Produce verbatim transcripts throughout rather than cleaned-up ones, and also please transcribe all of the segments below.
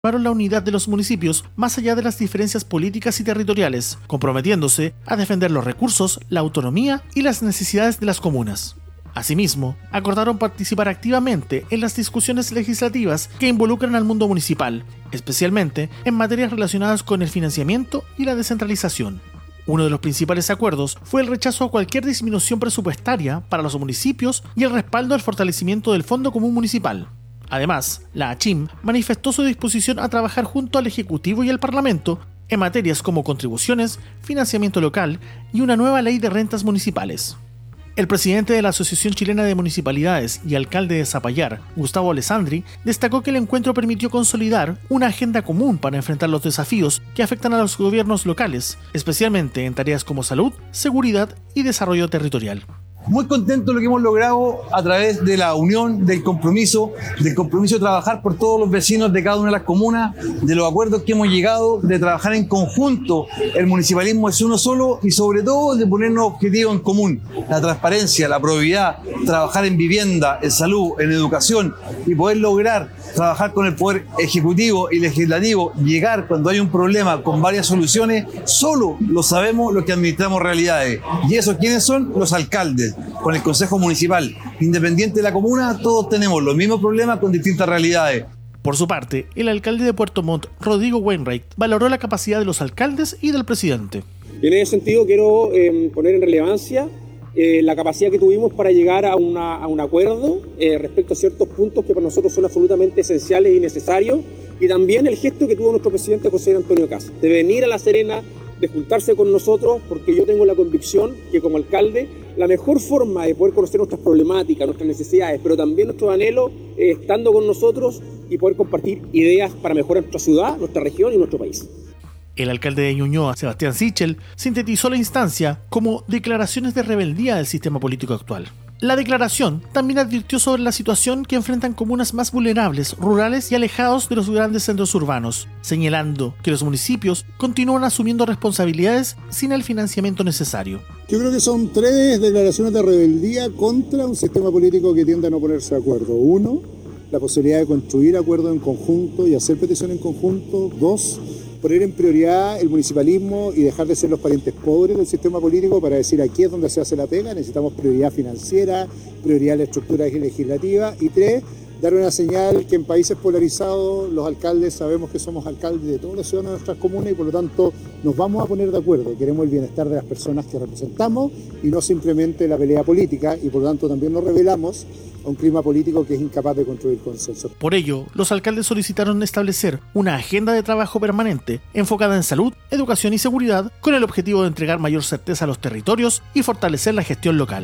la unidad de los municipios más allá de las diferencias políticas y territoriales, comprometiéndose a defender los recursos, la autonomía y las necesidades de las comunas. Asimismo, acordaron participar activamente en las discusiones legislativas que involucran al mundo municipal, especialmente en materias relacionadas con el financiamiento y la descentralización. Uno de los principales acuerdos fue el rechazo a cualquier disminución presupuestaria para los municipios y el respaldo al fortalecimiento del Fondo Común Municipal. Además, la ACHIM manifestó su disposición a trabajar junto al Ejecutivo y al Parlamento en materias como contribuciones, financiamiento local y una nueva ley de rentas municipales. El presidente de la Asociación Chilena de Municipalidades y alcalde de Zapallar, Gustavo Alessandri, destacó que el encuentro permitió consolidar una agenda común para enfrentar los desafíos que afectan a los gobiernos locales, especialmente en tareas como salud, seguridad y desarrollo territorial. Muy contento de lo que hemos logrado a través de la unión, del compromiso, del compromiso de trabajar por todos los vecinos de cada una de las comunas, de los acuerdos que hemos llegado, de trabajar en conjunto. El municipalismo es uno solo y sobre todo de ponernos objetivos en común. La transparencia, la probidad, trabajar en vivienda, en salud, en educación y poder lograr trabajar con el poder ejecutivo y legislativo, llegar cuando hay un problema con varias soluciones, solo lo sabemos los que administramos realidades. ¿Y eso quiénes son? Los alcaldes. Con el Consejo Municipal, independiente de la comuna, todos tenemos los mismos problemas con distintas realidades. Por su parte, el alcalde de Puerto Montt, Rodrigo Wainwright, valoró la capacidad de los alcaldes y del presidente. En ese sentido quiero eh, poner en relevancia eh, la capacidad que tuvimos para llegar a, una, a un acuerdo eh, respecto a ciertos puntos que para nosotros son absolutamente esenciales y necesarios, y también el gesto que tuvo nuestro presidente José Antonio Kast, de venir a La Serena, de juntarse con nosotros, porque yo tengo la convicción que como alcalde la mejor forma de poder conocer nuestras problemáticas, nuestras necesidades, pero también nuestros anhelos, eh, estando con nosotros y poder compartir ideas para mejorar nuestra ciudad, nuestra región y nuestro país. El alcalde de Ñuñoa, Sebastián Sichel, sintetizó la instancia como declaraciones de rebeldía del sistema político actual. La declaración también advirtió sobre la situación que enfrentan comunas más vulnerables, rurales y alejados de los grandes centros urbanos, señalando que los municipios continúan asumiendo responsabilidades sin el financiamiento necesario. Yo creo que son tres declaraciones de rebeldía contra un sistema político que tiende a no ponerse de acuerdo. Uno, la posibilidad de construir acuerdos en conjunto y hacer peticiones en conjunto. Dos, poner en prioridad el municipalismo y dejar de ser los parientes pobres del sistema político para decir aquí es donde se hace la pega, necesitamos prioridad financiera, prioridad de la estructura legislativa. Y tres, dar una señal que en países polarizados los alcaldes sabemos que somos alcaldes de todos los ciudadanos de nuestras comunas y por lo tanto nos vamos a poner de acuerdo, queremos el bienestar de las personas que representamos y no simplemente la pelea política, y por lo tanto también nos rebelamos a un clima político que es incapaz de construir consenso. Por ello, los alcaldes solicitaron establecer una agenda de trabajo permanente enfocada en salud, educación y seguridad con el objetivo de entregar mayor certeza a los territorios y fortalecer la gestión local.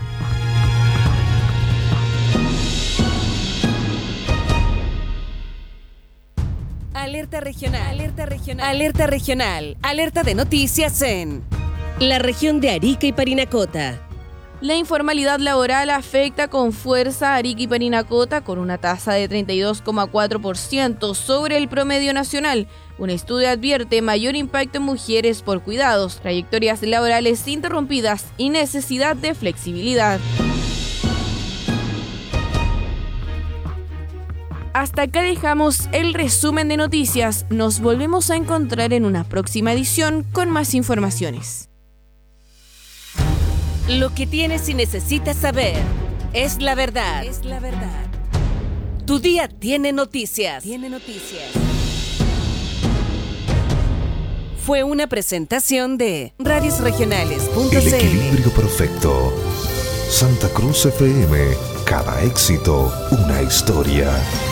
Alerta regional, alerta regional, alerta regional, alerta de noticias en la región de Arica y Parinacota. La informalidad laboral afecta con fuerza a Arica y Parinacota con una tasa de treinta y dos coma cuatro por ciento sobre el promedio nacional. Un estudio advierte mayor impacto en mujeres por cuidados, trayectorias laborales interrumpidas y necesidad de flexibilidad. Hasta acá dejamos el resumen de noticias. Nos volvemos a encontrar en una próxima edición con más informaciones. Lo que tienes y necesitas saber es la verdad. Es la verdad. Tu día tiene noticias. Tiene noticias. Fue una presentación de radios regionales punto c l. El equilibrio perfecto. Santa Cruz F M. Cada éxito, una historia.